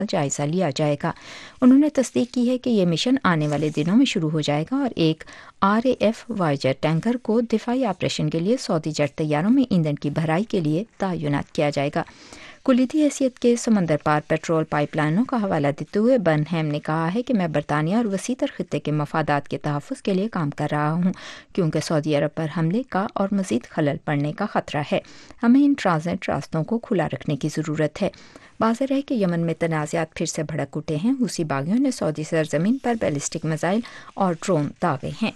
जायजा लिया जाएगा। उन्होंने तस्दीक की है कि ये मिशन आने वाले दिनों में शुरू हो जाएगा और एक RAF वाइजर टैंकर को दिफाई ऑपरेशन के लिए सऊदी जेट तैयारों में ईंधन की भराई के लिए तैनात किया जाएगा। कुलीदी हैसियत के समंदर पार पेट्रोल पाइपलाइनों का हवाला देते हुए बर्नहैम ने कहा है कि मैं बरतानिया और वसीतर खित्ते के मफादात के तहफ़्फ़ुज़ के लिए काम कर रहा हूँ, क्योंकि सऊदी अरब पर हमले का और मज़ीद खलल पड़ने का ख़तरा है। हमें इन ट्रांजिट रास्तों को खुला रखने की ज़रूरत है। वाज़ेह है कि यमन में तनाज़ात फिर से भड़क उठे हैं। हूसी बागियों ने सऊदी सरजमीन पर बैलिस्टिक मिसाइल और ड्रोन दागे हैं।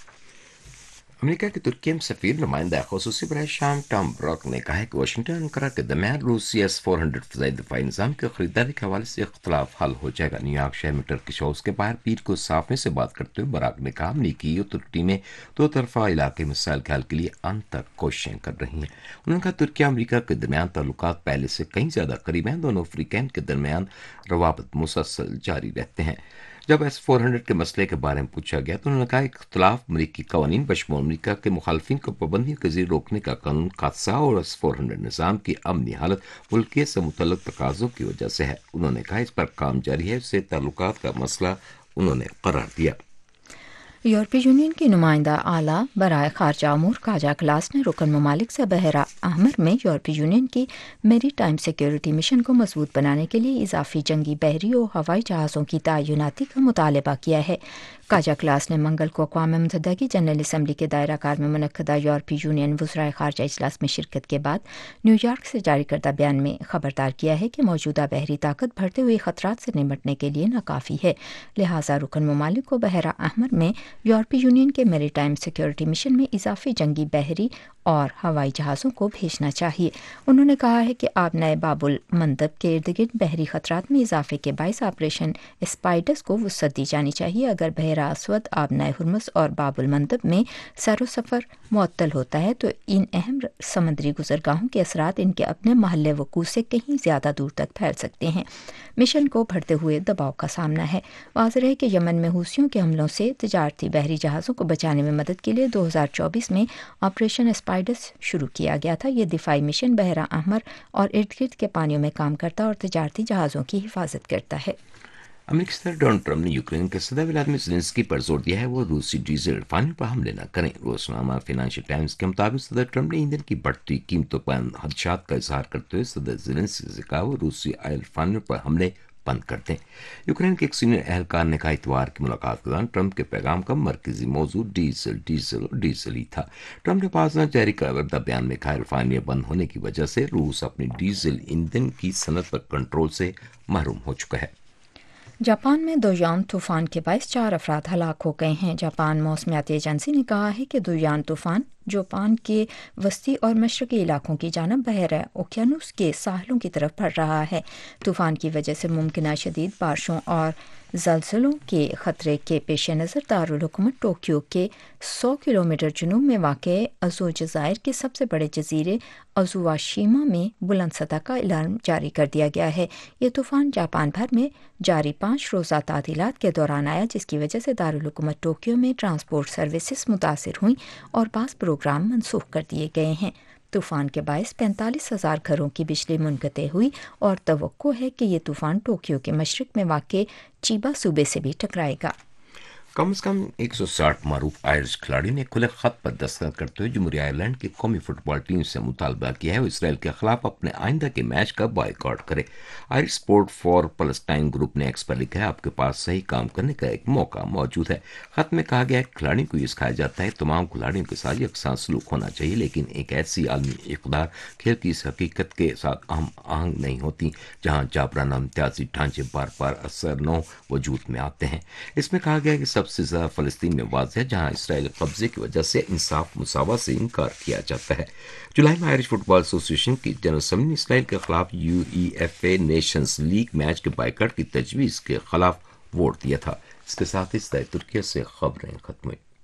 अमेरिका के तुर्की में सफीर नुमाइंदा ख़ुसूसी बराए शाम टॉम ब्रॉक ने कहा है कि वाशिंगटन अंकारा के दरमियान रूसी S-400 फ़ज़ाई दिफाई निज़ाम की खरीदारी के हवाले से इख्तलाफ हल हो जाएगा। न्यूयॉर्क शहर में टर्किश हाउस के बाहर पीर को साफने से बात करते हुए बराक ने कहा, अमरीकी और तुर्की टीमें दो तरफा इलाके मसाइल के हल के लिए अंतर कोशिशें कर रही हैं। उन्होंने कहा, तुर्की अमरीका के दरमियान ताल्लुकात पहले से कहीं ज़्यादा करीब हैं। दोनों अफ्रीकैन के दरमियान रवाबत मुसलसल जारी रहते हैं। जब S-400 के मसले के बारे में पूछा गया तो उन्होंने कहा, इख्तलाफ अमरीकी कवानीन बशमूल अमरीका के मुखालफिन को पाबंदियों के ज़रिए रोकने का कानून खादसा और S-400 निज़ाम की अमनी हालत मुल्कियत से मुतल्लिक़ तकाज़ों की वजह से है। उन्होंने कहा, इस पर काम जारी है। उससे ताल्लुकात का मसला उन्होंने करार दिया। यूरोपीय यूनियन की नुमाइंदा आला बराए खारजा अमूर काजा क्लास ने रुकन ममालिक से बहरा अहमर में यूरोपीय यूनियन की मेरी टाइम सिक्योरिटी मिशन को मजबूत बनाने के लिए इजाफी जंगी बहरी और हवाई जहाज़ों की तैनाती का मुतालबा किया है। काजा क्लास ने मंगल को अक़वाम मुत्तहिदा की जनरल असम्बली के दायरा कार में मुनक्कदा यूरोपीय यूनियन वज़राए खारजा इजलास में शिरकत के बाद न्यूयॉर्क से जारी करदा बयान में खबरदार किया है कि मौजूदा बहरी ताकत बढ़ते हुए खतरात से निपटने के लिए नाकाफ़ी है। लिहाजा रुकन ममालिक को बहरा अहमर में यूरोपीय यूनियन के मैरीटाइम सिक्योरिटी मिशन में इजाफी जंगी बहरी और हवाई जहाज़ों को भेजना चाहिए। उन्होंने कहा है कि आब नए बाबुल मंदब के इर्द गिर्द बहरी खतरात में इजाफे के बायस ऑपरेशन स्पाइडर्स को वसअत दी जानी चाहिए। अगर बहरा असवद, आब नए हुरमुस और बाबुल मंदब में सैरो सफ़र मुअत्तल होता है तो इन अहम समुद्री गुजरगाहों के असरात इनके अपने महल्ले वकूफ़ से कहीं ज़्यादा दूर तक फैल सकते हैं। मिशन को बढ़ते हुए दबाव का सामना है। वाज़ेह है कि यमन में हूसियों के हमलों से तजारती बहरी जहाज़ों को बचाने में मदद के लिए 2024 में ऑपरेशन स्पाइडर्स शुरू किया गया था। ये दिफाई मिशन बहरा अहमर और इर्द गिर्द के पानियों में काम करता और तजारती जहाज़ों की हिफाजत करता है। अमेरिकी सदर डोनाल्ड ट्रंप ने यूक्रेन के सदर व्लादिमीर ज़ेलेंस्की पर जोर दिया है वो रूसी डीजल रिफाइनरी पर हमले न करें। रोज़नामा फाइनेंशियल टाइम्स के मुताबिक सदर ट्रंप ने ईंधन की बढ़ती कीमतों पर खदशात का इजहार करते हुए सदर ज़ेलेंस्की से कहा वो रूसी ऑयल रिफाइनरी पर हमले बंद कर दें। यूक्रेन के एक सीनियर एहलकार ने कहा, इतवार की मुलाकात के दौरान ट्रंप के पैगाम का मरकजी मौजू डीजल ही था। ट्रंप ने पासना जारी करदा बयान में कहा, रिफाइनरियां बंद होने की वजह से रूस अपनी डीजल ईंधन की सनत पर कंट्रोल से महरूम हो चुका है। जापान में दोयान तूफान के बायस 4 अफराद हलाक हो गए हैं। जापान मौसमियाती एजेंसी ने कहा है कि दोयान तूफान जापान के वस्ती और मशरकी इलाकों की जानब बहरा ओकियानूस के साहलों की तरफ बढ़ रहा है। तूफान की वजह से मुमकिन शदीद बारिशों और ज़लज़लों के खतरे के पेश नज़र दारुल हुकूमत टोक्यो के 100 किलोमीटर जुनूब में वाक़े अज़ू जज़ायर के सबसे बड़े जजीरे अज़ुवाशिमा में बुलंद सतह का अलार्म जारी कर दिया गया है। ये तूफ़ान जापान भर में जारी 5 रोज़ा तातीलात के दौरान आया, जिसकी वजह से दारुल हुकूमत टोक्यो में ट्रांसपोर्ट सर्विसेज मुतासिर हुई और बास प्रोग्राम मनसूख कर दिए गए हैं। तूफान के बायस 45,000 घरों की बिजली मुनक़ते हुई और तवक्को है कि ये तूफान टोक्यो के मशरक़ में वाक़े चीबा सूबे से भी टकराएगा। कम से कम 160 मारूफ आयरिश खिलाड़ी ने खुले खत पर दस्तखत करते हुए जमहूरी आयरलैंड की कौमी फुटबॉल टीम से मुतालबा किया है वो इसराइल के खिलाफ अपने आइंदा के मैच का बॉयकॉट करे। Irish sport for Palestine group ने एक्स पर लिखा है, आपके पास सही काम करने का एक मौका मौजूद है। खत में कहा गया है, खिलाड़ी को ये सिखाया जाता है तमाम खिलाड़ियों के साथ यकसां सलूक होना चाहिए, लेकिन एक ऐसी आलमी इक़दार खेल की इस हकीकत के साथ अहम आहंग नहीं होती जहाँ जाबराना इम्तियाजी ढांचे बार बार असर नो वजूद में आते हैं। इसमें कहा गया है कि सबसे ज़्यादा फ़लस्तीन में वाज़ है जहाँ इसराइल कब्जे की वजह से इंसाफ मुसावा से इनकार किया जाता है। जुलाई में आयरिश फुटबॉल एसोसिएशन की जनरल असम्बली ने इसराइल के खिलाफ UEFA नेशंस लीग मैच के बाइकआउट की तजवीज़ के खिलाफ वोट दिया था। इसके साथ ही तुर्की से खबरें खत्म हुई।